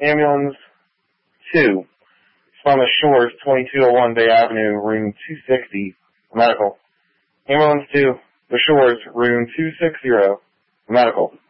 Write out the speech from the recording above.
Ambulance 2. From the Shores, 2201 Bay Avenue, room 260, medical. Ambulance 2, the Shores, room 260, medical.